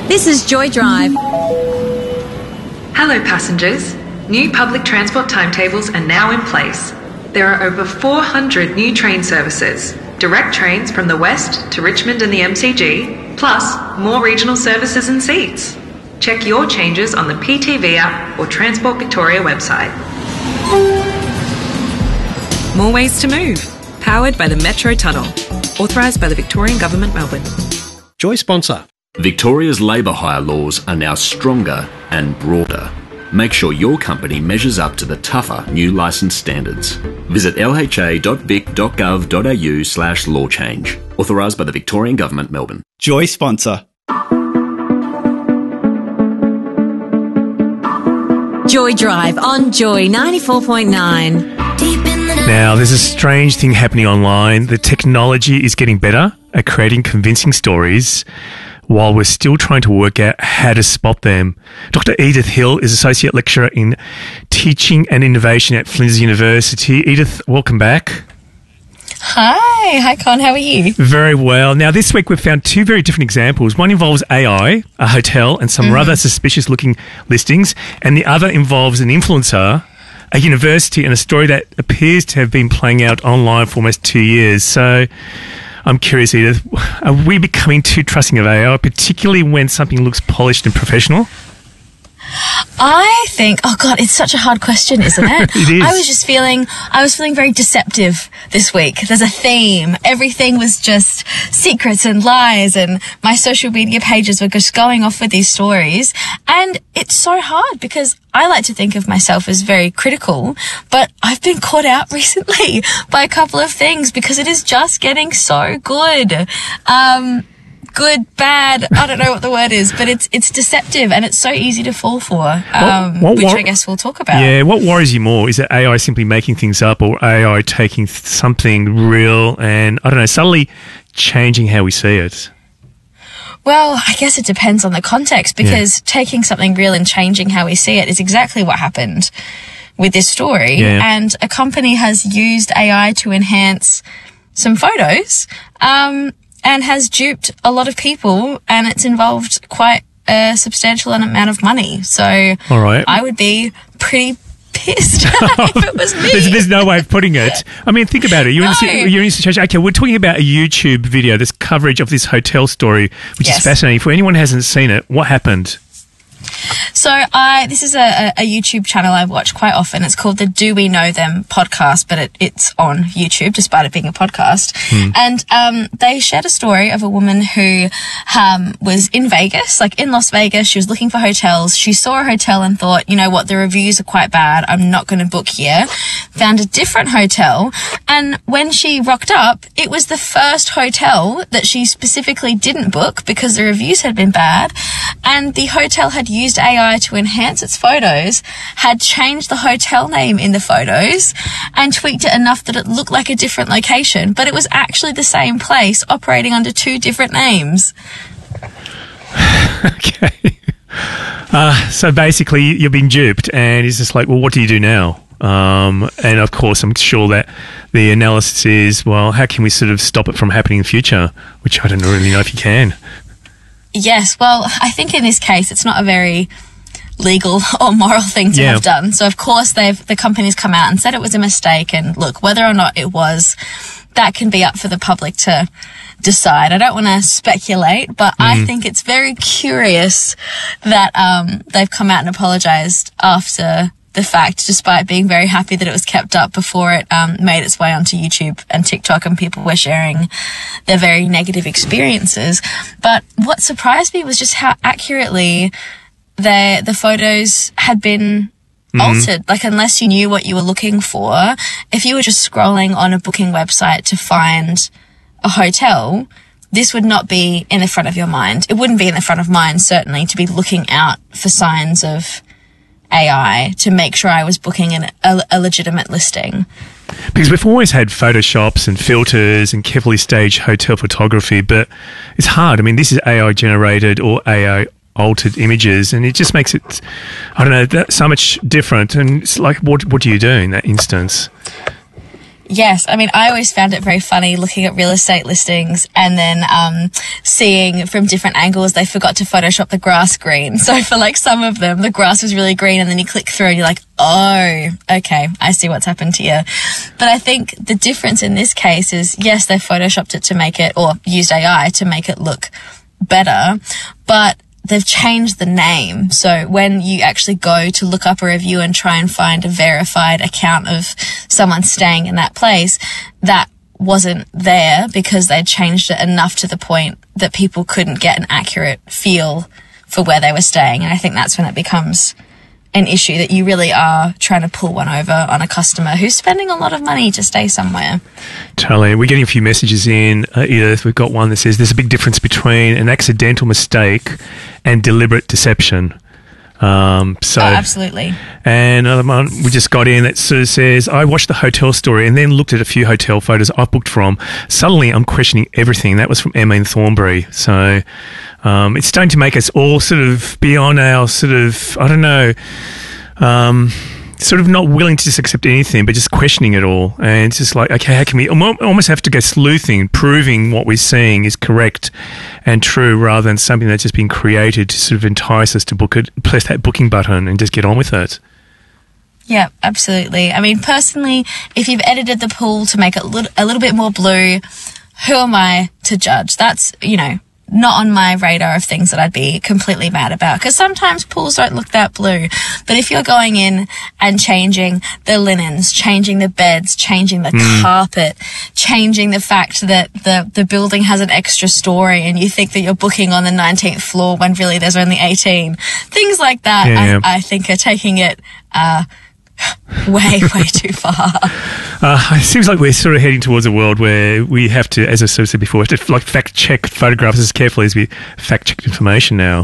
This is Joy Drive. Hello passengers. New public transport timetables are now in place. There are over 400 new train services, direct trains from the west to Richmond and the MCG, plus more regional services and seats. Check your changes on the PTV app or Transport Victoria website. More ways to move. Powered by the Metro Tunnel. Authorised by the Victorian Government, Melbourne. Joy sponsor. Victoria's labour hire laws are now stronger and broader. Make sure your company measures up to the tougher new licence standards. Visit lha.vic.gov.au/law change. Authorised by the Victorian Government, Melbourne. Joy sponsor. Joy Drive on Joy 94.9. Now, there's a strange thing happening online. The technology is getting better at creating convincing stories while we're still trying to work out how to spot them. Dr. Edith Hill is Associate Lecturer in Teaching and Innovation at Flinders University. Edith, welcome back. Hi Con, how are you? Very well. Now, this week we've found two very different examples. One involves AI, a hotel, and some rather suspicious-looking listings, and the other involves an influencer, a university, and a story that appears to have been playing out online for almost 2 years. So I'm curious, Edith, are we becoming too trusting of AI, particularly when something looks polished and professional? I think, oh God, it's such a hard question, isn't it? It is. I was feeling very deceptive this week. There's a theme. Everything was just secrets and lies, and my social media pages were just going off with these stories. And it's so hard because I like to think of myself as very critical, but I've been caught out recently by a couple of things because it is just getting so good. Good, bad, I don't know what the word is, but it's deceptive and it's so easy to fall for, which I guess we'll talk about. Yeah, what worries you more? Is it AI simply making things up, or AI taking something real and, I don't know, subtly changing how we see it? Well, I guess it depends on the context, because taking something real and changing how we see it is exactly what happened with this story. Yeah. And a company has used AI to enhance some photos, and has duped a lot of people, and it's involved quite a substantial amount of money. So all right. I would be pretty pissed if it was me. There's no way of putting it. I mean, think about it. You're in a situation. Okay, we're talking about a YouTube video, this coverage of this hotel story, which is fascinating. For anyone who hasn't seen it, what happened? So this is a YouTube channel I watch quite often. It's called the Do We Know Them podcast, but it's on YouTube despite it being a podcast. And they shared a story of a woman who was in Vegas, like in Las Vegas. She was looking for hotels. She saw a hotel and thought, you know what, the reviews are quite bad. I'm not going to book here. Found a different hotel. And when she rocked up, it was the first hotel that she specifically didn't book because the reviews had been bad. And the hotel had used AI to enhance its photos, had changed the hotel name in the photos, and tweaked it enough that it looked like a different location, but it was actually the same place operating under two different names. Okay. So basically you've been duped, and it's just like, well, what do you do now? And of course, I'm sure that the analysis is, well, how can we sort of stop it from happening in the future? Which I don't really know if you can. Yes, well, I think in this case, it's not a very legal or moral thing to have done. So, of course, the company's come out and said it was a mistake. And look, whether or not it was, that can be up for the public to decide. I don't want to speculate, but I think it's very curious that they've come out and apologised after the fact, despite being very happy that it was kept up before it made its way onto YouTube and TikTok and people were sharing their very negative experiences. But what surprised me was just how accurately the photos had been altered. Like, unless you knew what you were looking for, if you were just scrolling on a booking website to find a hotel, this would not be in the front of your mind. It wouldn't be in the front of mine, certainly, to be looking out for signs of AI to make sure I was booking a legitimate listing. Because we've always had Photoshops and filters and carefully staged hotel photography, but it's hard. I mean, this is AI generated or AI altered images, and it just makes it, I don't know, so much different. And it's like, what do you do in that instance? Yes, I mean, I always found it very funny looking at real estate listings and then seeing from different angles they forgot to Photoshop the grass green. So for like some of them, the grass was really green, and then you click through and you're like, oh, okay, I see what's happened here. But I think the difference in this case is, yes, they Photoshopped it to make it, or used AI to make it look better, but they've changed the name. So when you actually go to look up a review and try and find a verified account of someone staying in that place, that wasn't there because they'd changed it enough to the point that people couldn't get an accurate feel for where they were staying. And I think that's when it becomes an issue, that you really are trying to pull one over on a customer who's spending a lot of money to stay somewhere. Totally. We're getting a few messages in, Edith. We've got one that says there's a big difference between an accidental mistake and deliberate deception. Absolutely. And another one we just got in that sort of says, I watched the hotel story and then looked at a few hotel photos I booked from. Suddenly I'm questioning everything. That was from Emma in Thornbury. So it's starting to make us all sort of be on our sort of, I don't know, sort of not willing to just accept anything, but just questioning it all. And it's just like, okay, how can we almost have to go sleuthing, proving what we're seeing is correct and true, rather than something that's just been created to sort of entice us to book it, press that booking button and just get on with it. Yeah, absolutely. I mean, personally, if you've edited the pool to make it a little bit more blue, who am I to judge? That's, not on my radar of things that I'd be completely mad about, because sometimes pools don't look that blue. But if you're going in and changing the linens, changing the beds, changing the carpet, changing the fact that the building has an extra story and you think that you're booking on the 19th floor when really there's only 18, things like that, I think are taking it way too far. It seems like we're sort of heading towards a world where we have to, as I sort of said before, we have to like fact check photographs as carefully as we fact check information now.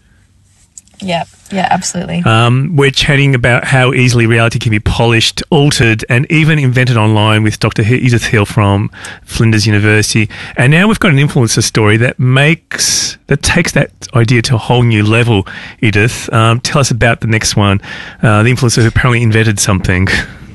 Yeah, absolutely. We're chatting about how easily reality can be polished, altered, and even invented online with Dr. Edith Hill from Flinders University. And now we've got an influencer story that takes that idea to a whole new level. Edith, tell us about the next one. The influencer who apparently invented something.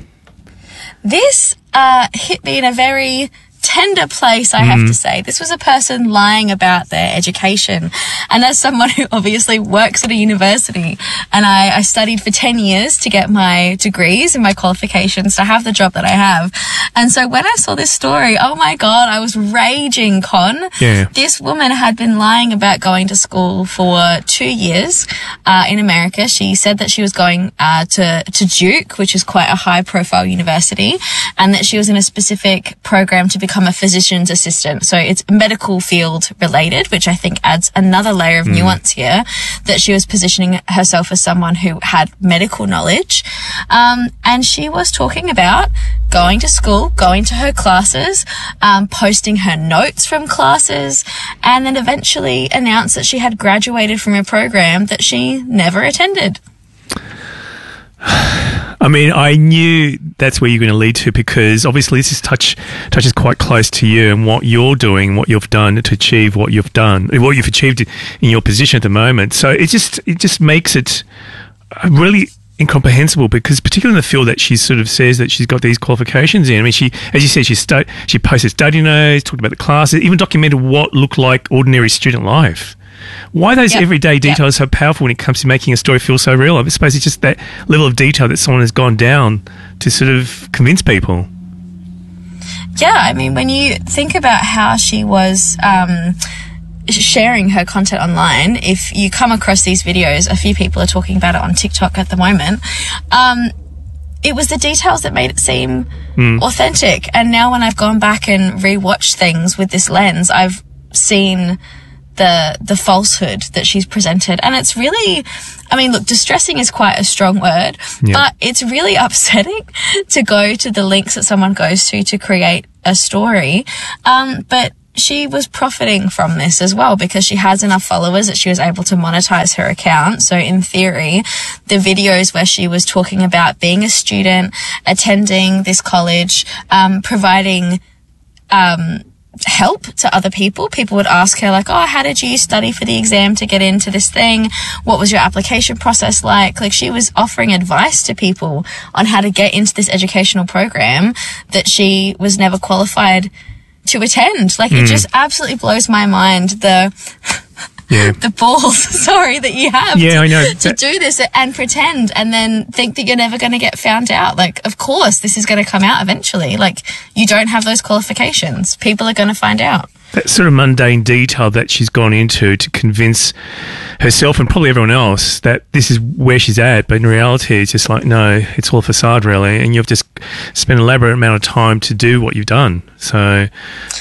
This hit me in a very tender place, I have to say. This was a person lying about their education. And as someone who obviously works at a university, and I studied for 10 years to get my degrees and my qualifications to have the job that I have. And so when I saw this story, oh my God, I was raging, Con. Yeah. This woman had been lying about going to school for 2 years in America. She said that she was going to Duke, which is quite a high profile university, and that she was in a specific program to become a physician's assistant. So it's medical field related, which I think adds another layer of nuance here, that she was positioning herself as someone who had medical knowledge. And she was talking about going to school, going to her classes, posting her notes from classes, and then eventually announced that she had graduated from a program that she never attended. I mean, I knew that's where you're going to lead to, because obviously this touches quite close to you and what you're doing, what you've done to achieve what you've done, what you've achieved in your position at the moment. So it just makes it really incomprehensible, because particularly in the field that she sort of says that she's got these qualifications in. I mean, she, as you said, she posted study notes, talked about the classes, even documented what looked like ordinary student life. Why those everyday details are so powerful when it comes to making a story feel so real? I suppose it's just that level of detail that someone has gone down to sort of convince people. Yeah, I mean, when you think about how she was sharing her content online, if you come across these videos, a few people are talking about it on TikTok at the moment, it was the details that made it seem authentic. And now when I've gone back and rewatched things with this lens, I've seen the falsehood that she's presented. And it's really, I mean, look, distressing is quite a strong word, but it's really upsetting to go to the links that someone goes to create a story. But she was profiting from this as well, because she has enough followers that she was able to monetize her account. So in theory, the videos where she was talking about being a student, attending this college, providing help to other people. People would ask her, like, oh, how did you study for the exam to get into this thing? What was your application process like? Like, she was offering advice to people on how to get into this educational program that she was never qualified to attend. Like, it just absolutely blows my mind the balls, that you have to do this and pretend and then think that you're never going to get found out. Like, of course, this is going to come out eventually. Like, you don't have those qualifications. People are going to find out. That sort of mundane detail that she's gone into to convince herself and probably everyone else that this is where she's at, but in reality it's just like, no, it's all a facade really, and you've just spent an elaborate amount of time to do what you've done. So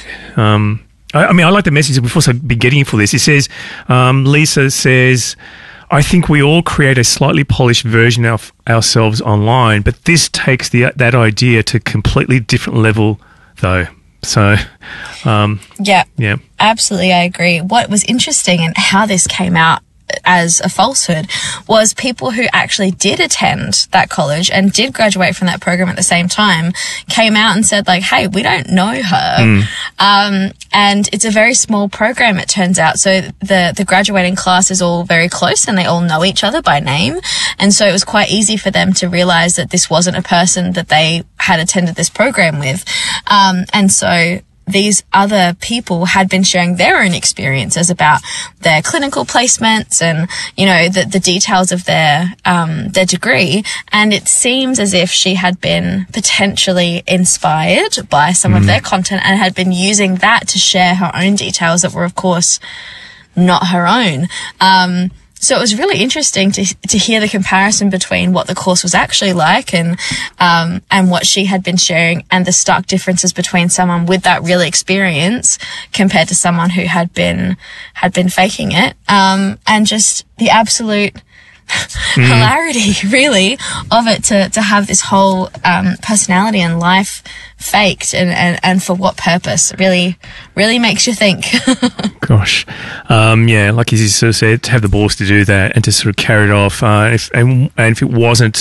I mean, I like the message we've also been getting for this. It says, Lisa says, I think we all create a slightly polished version of ourselves online, but this takes that idea to a completely different level though. So, yeah, absolutely, I agree. What was interesting and how this came out as a falsehood was people who actually did attend that college and did graduate from that program at the same time came out and said, like, hey, we don't know her. And it's a very small program, it turns out. So the graduating class is all very close and they all know each other by name. And so it was quite easy for them to realize that this wasn't a person that they had attended this program with. And so these other people had been sharing their own experiences about their clinical placements and, you know, the details of their degree. And it seems as if she had been potentially inspired by some of their content and had been using that to share her own details that were, of course, not her own. So it was really interesting to hear the comparison between what the course was actually like and what she had been sharing, and the stark differences between someone with that real experience compared to someone who had been faking it, and just the absolute hilarity, really, of it to have this whole personality and life faked, and for what purpose. Really makes you think. Gosh. Like you sort of said, to have the balls to do that and to sort of carry it off, if it wasn't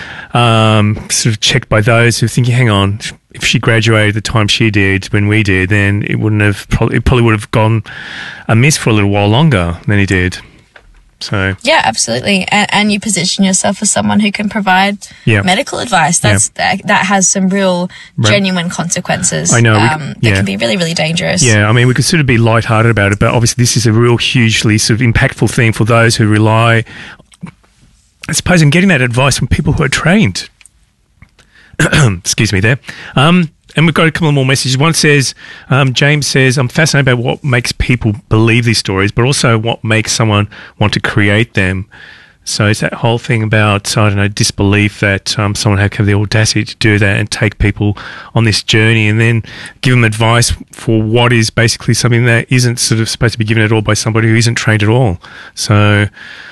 sort of checked by those who are thinking, hang on, if she graduated the time she did when we did, then it probably would have gone amiss for a little while longer than it did. So yeah, absolutely, and you position yourself as someone who can provide medical advice. That has some real genuine consequences. I know that can be really, really dangerous. Yeah, I mean, we could sort of be lighthearted about it, but obviously this is a real hugely sort of impactful thing for those who rely, I suppose, on getting that advice from people who are trained. Excuse me there. And we've got a couple more messages. One says, James says, I'm fascinated by what makes people believe these stories, but also what makes someone want to create them. So it's that whole thing about, I don't know, disbelief that someone have the audacity to do that and take people on this journey and then give them advice for what is basically something that isn't sort of supposed to be given at all by somebody who isn't trained at all. So,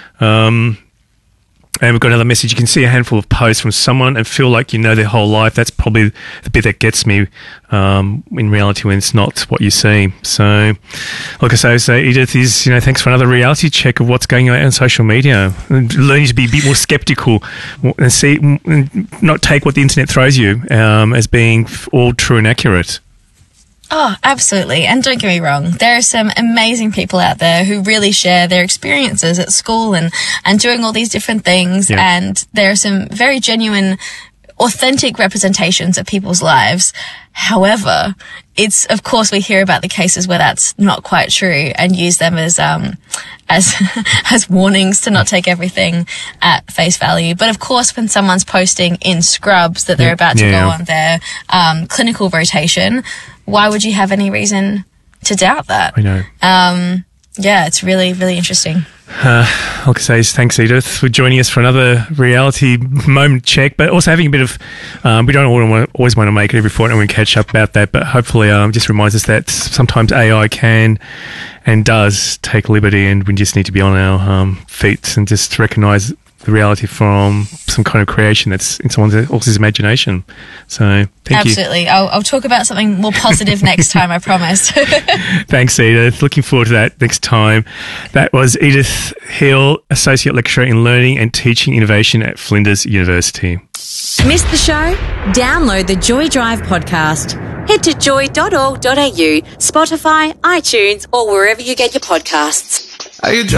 and we've got another message. You can see a handful of posts from someone and feel like you know their whole life. That's probably the bit that gets me in reality when it's not what you see. So, like I say, Edith is, thanks for another reality check of what's going on social media. And learning to be a bit more skeptical and not take what the internet throws you as being all true and accurate. Oh, absolutely. And don't get me wrong, there are some amazing people out there who really share their experiences at school and doing all these different things. Yeah. And there are some very genuine, authentic representations of people's lives. However, it's, of course, we hear about the cases where that's not quite true and use them as warnings to not take everything at face value. But of course, when someone's posting in scrubs that they're about to go on their clinical rotation, why would you have any reason to doubt that? I know. It's really, really interesting. Like I say, thanks, Edith, for joining us for another reality moment check, but also having a bit of, we don't always want to make it every fortnight and we catch up about that, but hopefully just reminds us that sometimes AI can and does take liberty and we just need to be on our feet and just recognise the reality from some kind of creation that's in someone else's imagination. So thank you. Absolutely. I'll talk about something more positive next time, I promise. Thanks, Edith. Looking forward to that next time. That was Edith Hill, Associate Lecturer in Learning and Teaching Innovation at Flinders University. Missed the show? Download the Joy Drive podcast. Head to joy.org.au, Spotify, iTunes, or wherever you get your podcasts. Are you